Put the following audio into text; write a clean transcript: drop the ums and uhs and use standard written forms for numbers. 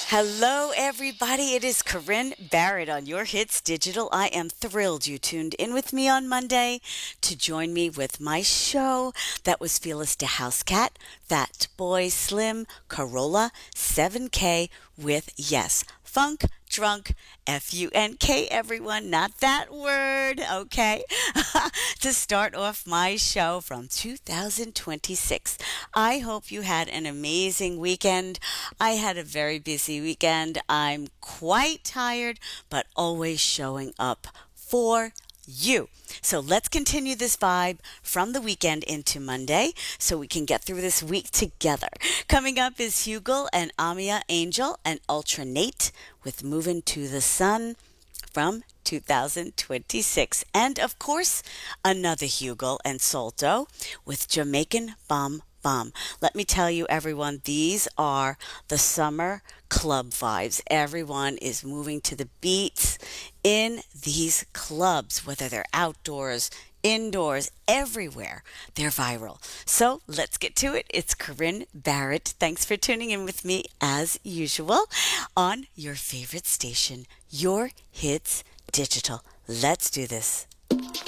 Hello, everybody. It is Corinne Barrett on Your Hits Digital. I am thrilled you tuned in with me on Monday to join me with my show. That was Fearless to House Cat, Fat Boy Slim, Corolla, 7K with Yes, Funk Drunk, FUNK, everyone, not that word, okay? To start off my show from 2026. I hope you had an amazing weekend. I had a very busy weekend. I'm quite tired, but always showing up for you. So let's continue this vibe from the weekend into Monday so we can get through this week together. Coming up is Hugel and Amia Angel and Ultra Nate with Moving to the Sun from 2026. And of course, another Hugel and Solto with Jamaican Bomb Bomb. Let me tell you, everyone, these are the summer club vibes. Everyone is moving to the beats in these clubs, whether they're outdoors, indoors, everywhere. They're viral. So let's get to it. It's Corinne Barrett. Thanks for tuning in with me as usual on your favorite station, Your Hits Digital. Let's do this.